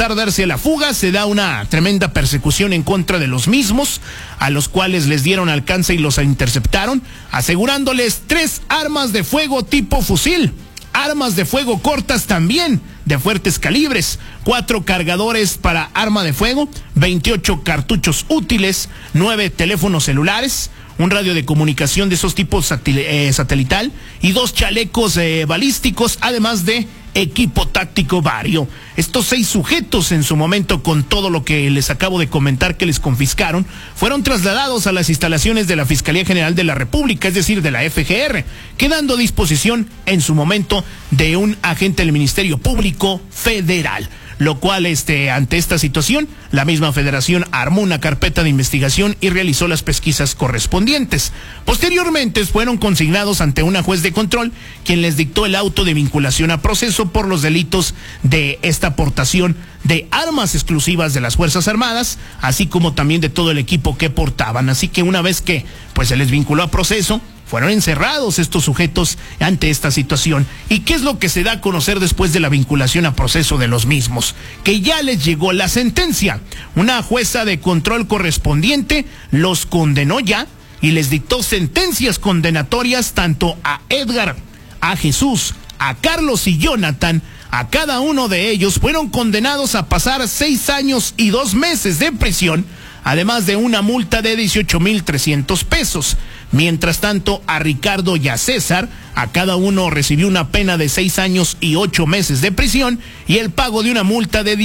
darse a la fuga, se da una tremenda persecución en contra de los mismos, a los cuales les dieron alcance y los interceptaron, asegurándoles 3 armas de fuego tipo fusil, armas de fuego cortas también, de fuertes calibres, 4 cargadores para arma de fuego, 28 cartuchos útiles, 9 teléfonos celulares, un radio de comunicación de esos tipos satelital y 2 chalecos balísticos, además de equipo táctico vario. Estos 6 sujetos, en su momento, con todo lo que les acabo de comentar que les confiscaron, fueron trasladados a las instalaciones de la Fiscalía General de la República, es decir, de la FGR, quedando a disposición en su momento de un agente del Ministerio Público Federal. Lo cual, ante esta situación, la misma federación armó una carpeta de investigación y realizó las pesquisas correspondientes. Posteriormente fueron consignados ante una juez de control, quien les dictó el auto de vinculación a proceso por los delitos de esta aportación de armas exclusivas de las Fuerzas Armadas, así como también de todo el equipo que portaban. Así que una vez que se les vinculó a proceso, fueron encerrados estos sujetos ante esta situación. ¿Y qué es lo que se da a conocer después de la vinculación a proceso de los mismos? Que ya les llegó la sentencia. Una jueza de control correspondiente los condenó ya y les dictó sentencias condenatorias tanto a Edgar, a Jesús, a Carlos y Jonathan. A cada uno de ellos fueron condenados a pasar 6 años y 2 meses de prisión, además de una multa de 18,300 pesos. Mientras tanto, a Ricardo y a César, a cada uno recibió una pena de 6 años y 8 meses de prisión y el pago de una multa de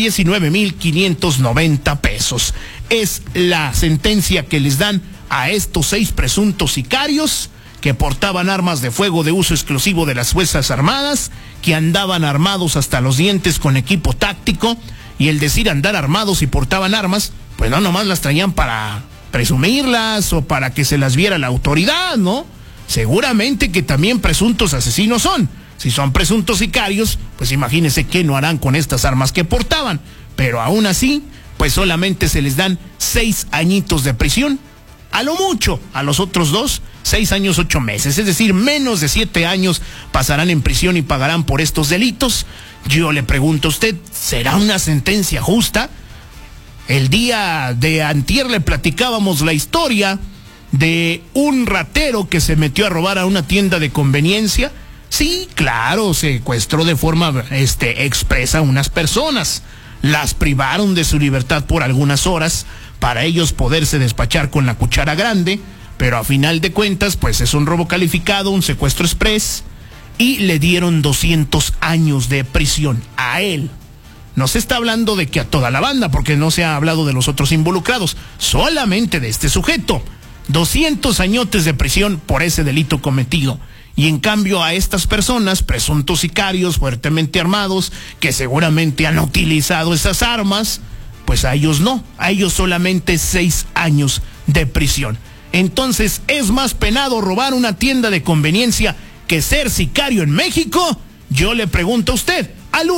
19,590 pesos. Es la sentencia que les dan a estos 6 presuntos sicarios que portaban armas de fuego de uso exclusivo de las Fuerzas Armadas, que andaban armados hasta los dientes con equipo táctico, y el decir andar armados y portaban armas, pues no nomás las traían para presumirlas o para que se las viera la autoridad, ¿no? Seguramente que también presuntos asesinos son. Si son presuntos sicarios, pues imagínense qué no harán con estas armas que portaban. Pero aún así, pues solamente se les dan 6 añitos de prisión. A lo mucho, a los otros 2, 6 años 8 meses. Es decir, menos de 7 años pasarán en prisión y pagarán por estos delitos. Yo le pregunto a usted, ¿será una sentencia justa? El día de antier le platicábamos la historia de un ratero que se metió a robar a una tienda de conveniencia. Sí, claro, secuestró de forma expresa a unas personas. Las privaron de su libertad por algunas horas para ellos poderse despachar con la cuchara grande, pero a final de cuentas, pues es un robo calificado, un secuestro express, y le dieron 200 años de prisión a él. No se está hablando de que a toda la banda, porque no se ha hablado de los otros involucrados, solamente de este sujeto. 200 añotes de prisión por ese delito cometido. Y en cambio a estas personas, presuntos sicarios fuertemente armados, que seguramente han utilizado esas armas, pues a ellos no, a ellos solamente 6 años de prisión. Entonces, ¿es más penado robar una tienda de conveniencia que ser sicario en México? Yo le pregunto a usted, al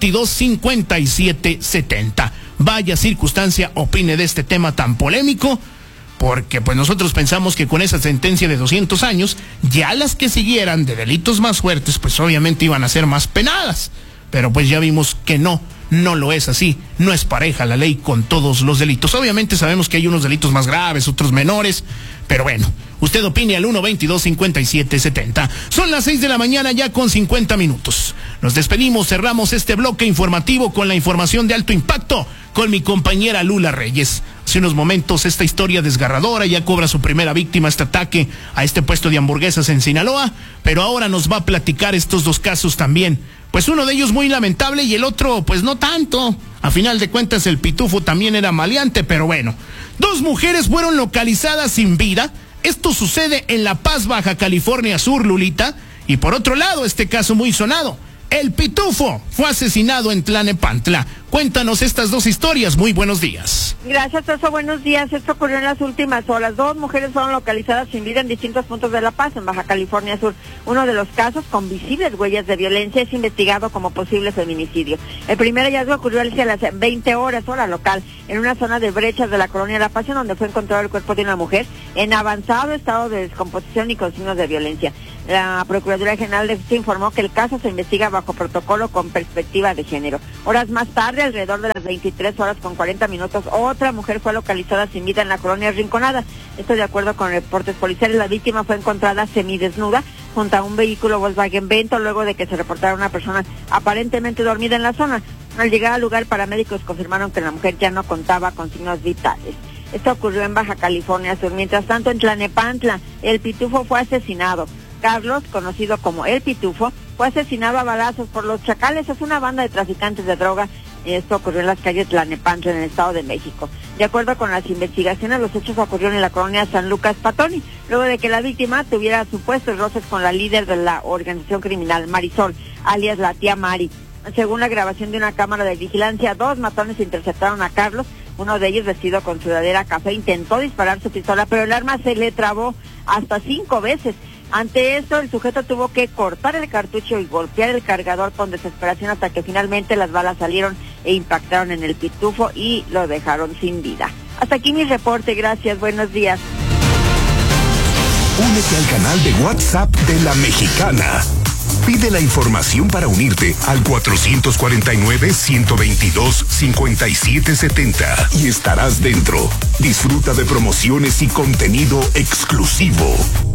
122-5770. Vaya circunstancia, opine de este tema tan polémico, porque pues nosotros pensamos que con esa sentencia de 200 años, ya las que siguieran de delitos más fuertes, pues obviamente iban a ser más penadas. Pero pues ya vimos que no lo es así, no es pareja la ley con todos los delitos. Obviamente sabemos que hay unos delitos más graves, otros menores, pero bueno, usted opine al 122-5770. Son las 6 de la mañana ya con 50 minutos. Nos despedimos, cerramos este bloque informativo con la información de alto impacto con mi compañera Lula Reyes. Hace unos momentos esta historia desgarradora ya cobra su primera víctima, este ataque a este puesto de hamburguesas en Sinaloa, pero ahora nos va a platicar estos 2 casos también. Pues uno de ellos muy lamentable y el otro pues no tanto. A final de cuentas el pitufo también era maleante, pero bueno. 2 mujeres fueron localizadas sin vida. Esto sucede en La Paz, Baja California Sur, Lulita. Y por otro lado, este caso muy sonado. El pitufo fue asesinado en Tlalnepantla. Cuéntanos estas 2 historias. Muy buenos días. Gracias, Toso. Buenos días. Esto ocurrió en las últimas horas. 2 mujeres fueron localizadas sin vida en distintos puntos de La Paz, en Baja California Sur. Uno de los casos con visibles huellas de violencia es investigado como posible feminicidio. El primer hallazgo ocurrió hacia las 20 horas, hora local, en una zona de brechas de la colonia La Paz, donde fue encontrado el cuerpo de una mujer en avanzado estado de descomposición y con signos de violencia. La Procuraduría General de Justicia informó que el caso se investiga bajo protocolo con perspectiva de género. Horas más tarde, alrededor de las 23:40, otra mujer fue localizada sin vida en la colonia Rinconada. Esto de acuerdo con reportes policiales. La víctima fue encontrada semidesnuda junto a un vehículo Volkswagen Vento luego de que se reportara una persona aparentemente dormida en la zona. Al llegar al lugar, paramédicos confirmaron que la mujer ya no contaba con signos vitales. Esto ocurrió en Baja California Sur. Mientras tanto, en Tlalnepantla, el Pitufo fue asesinado. Carlos, conocido como El Pitufo, fue asesinado a balazos por los Chacales. Es una banda de traficantes de droga. Esto ocurrió en las calles Tlalnepantla, en el Estado de México. De acuerdo con las investigaciones, los hechos ocurrieron en la colonia San Lucas Patoni, luego de que la víctima tuviera supuestos roces con la líder de la organización criminal, Marisol, alias la tía Mari. Según la grabación de una cámara de vigilancia, 2 matones interceptaron a Carlos. Uno de ellos, vestido con sudadera café, intentó disparar su pistola, pero el arma se le trabó hasta 5 veces. Ante esto, el sujeto tuvo que cortar el cartucho y golpear el cargador con desesperación hasta que finalmente las balas salieron e impactaron en el Pitufo y lo dejaron sin vida. Hasta aquí mi reporte, gracias, buenos días. Únete al canal de WhatsApp de La Mexicana. Pide la información para unirte al 449-122-5770 y estarás dentro. Disfruta de promociones y contenido exclusivo.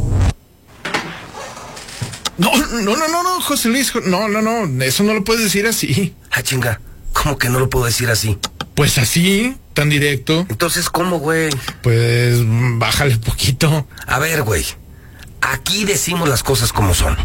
No, José Luis, no, eso no lo puedes decir así. Ah, chinga, ¿cómo que no lo puedo decir así? Pues así, tan directo. Entonces, ¿cómo, güey? Pues bájale poquito. A ver, güey, aquí decimos las cosas como son.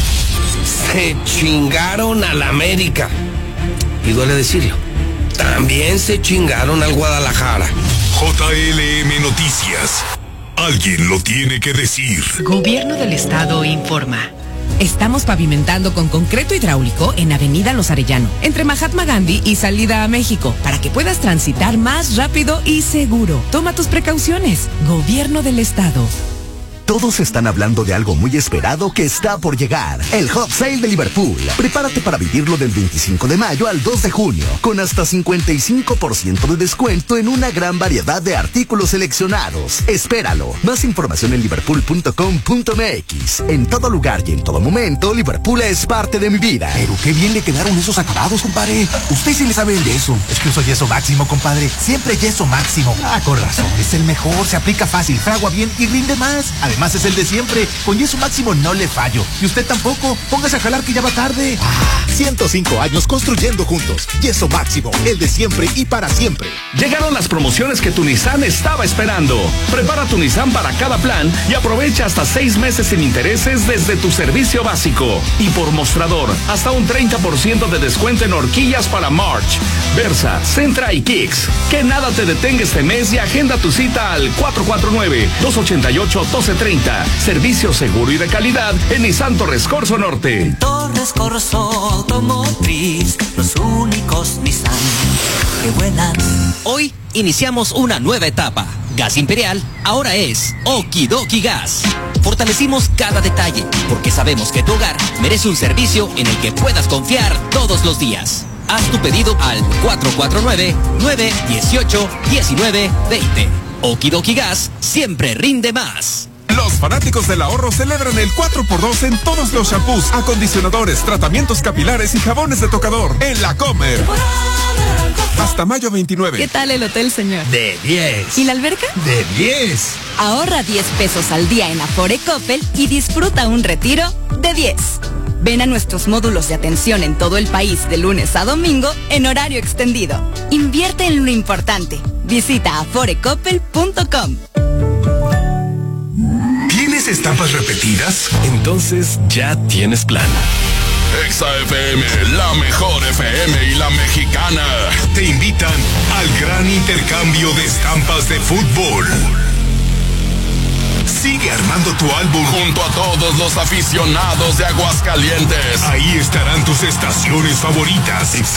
Se chingaron al América. Y duele decirlo. También se chingaron al Guadalajara. JLM Noticias. Alguien lo tiene que decir. Gobierno del Estado informa. Estamos pavimentando con concreto hidráulico en Avenida Los Arellano, entre Mahatma Gandhi y Salida a México, para que puedas transitar más rápido y seguro. Toma tus precauciones. Gobierno del Estado. Todos están hablando de algo muy esperado que está por llegar. El Hot Sale de Liverpool. Prepárate para vivirlo del 25 de mayo al 2 de junio, con hasta 55% de descuento en una gran variedad de artículos seleccionados. Espéralo. Más información en liverpool.com.mx. En todo lugar y en todo momento, Liverpool es parte de mi vida. Pero qué bien le quedaron esos acabados, compadre. Usted sí le sabe el yeso. Es que uso yeso máximo, compadre. Siempre yeso máximo. Ah, con razón. Es el mejor. Se aplica fácil, fragua bien y rinde más. Además es el de siempre. Con yeso máximo no le fallo. Y usted tampoco. Póngase a jalar que ya va tarde. 105 años construyendo juntos. Yeso máximo, el de siempre y para siempre. Llegaron las promociones que tu Nissan estaba esperando. Prepara tu Nissan para cada plan y aprovecha hasta 6 meses sin intereses desde tu servicio básico. Y por mostrador, hasta un 30% de descuento en horquillas para March, Versa, Sentra y Kicks. Que nada te detenga este mes y agenda tu cita al 449-288-1230. Servicio seguro y de calidad en Nissan Torres Corso Norte. Torres Corso Automotriz, los únicos Nissan que vuelan. Hoy iniciamos una nueva etapa. Gas Imperial ahora es Okidoki Gas. Fortalecimos cada detalle porque sabemos que tu hogar merece un servicio en el que puedas confiar todos los días. Haz tu pedido al 449-918-1920. Okidoki Gas siempre rinde más. Los fanáticos del ahorro celebran el 4x2 en todos los shampoos, acondicionadores, tratamientos capilares y jabones de tocador en La Comer. Hasta mayo 29. ¿Qué tal el hotel, señor? De 10. ¿Y la alberca? De 10. Ahorra 10 pesos al día en Afore Coppel y disfruta un retiro de 10. Ven a nuestros módulos de atención en todo el país de lunes a domingo en horario extendido. Invierte en lo importante. Visita aforecoppel.com. ¿Tienes estampas repetidas? Entonces ya tienes plan. Exa FM, la mejor FM y La Mexicana te invitan al gran intercambio de estampas de fútbol. Sigue armando tu álbum junto a todos los aficionados de Aguascalientes. Ahí estarán tus estaciones favoritas.